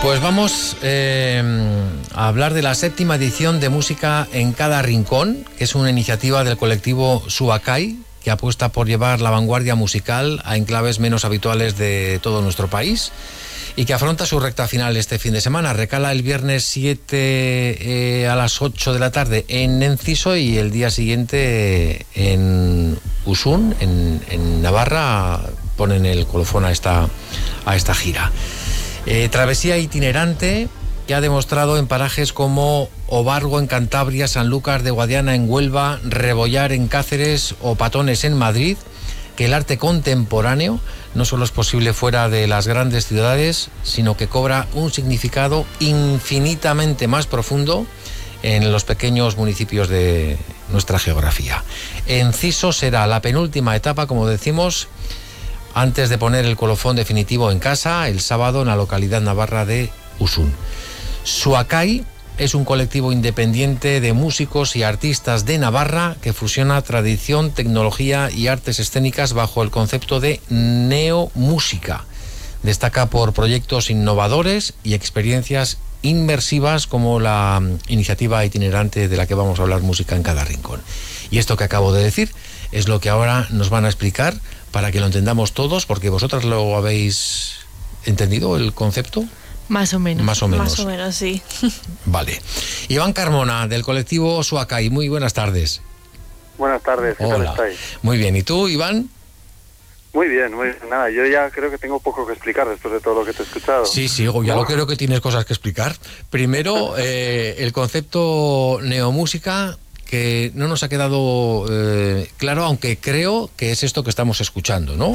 Pues vamos a hablar de la 7ª edición de Música en cada Rincón, que es una iniciativa del colectivo Suacay, que apuesta por llevar la vanguardia musical a enclaves menos habituales de todo nuestro país y que afronta su recta final este fin de semana. Recala el viernes 7 a las 8 de la tarde en Enciso y el día siguiente en Usun, en Navarra, ponen el colofón a esta gira. Travesía itinerante que ha demostrado en parajes como Obargo en Cantabria, Sanlúcar de Guadiana en Huelva, Rebollar en Cáceres o Patones en Madrid, que el arte contemporáneo no solo es posible fuera de las grandes ciudades, sino que cobra un significado infinitamente más profundo en los pequeños municipios de nuestra geografía. Enciso será la penúltima etapa, como decimos, antes de poner el colofón definitivo en casa el sábado en la localidad navarra de Usun. Suacay es un colectivo independiente de músicos y artistas de Navarra que fusiona tradición, tecnología y artes escénicas bajo el concepto de neomúsica. Destaca por proyectos innovadores y experiencias inmersivas como la iniciativa itinerante de la que vamos a hablar, Música en cada Rincón. Y esto que acabo de decir es lo que ahora nos van a explicar para que lo entendamos todos, porque vosotras lo habéis entendido, el concepto. Más o menos. Más o menos. Más o menos, sí. Vale. Iván Carmona, del colectivo Suacay, muy buenas tardes. Buenas tardes, ¿qué tal estáis? Muy bien, ¿y tú, Iván? Muy bien, muy bien. Nada, yo ya creo que tengo poco que explicar después de todo lo que te he escuchado. Sí, ya lo creo que tienes cosas que explicar. Primero, el concepto neomúsica, que no nos ha quedado claro, aunque creo que es esto que estamos escuchando, ¿no?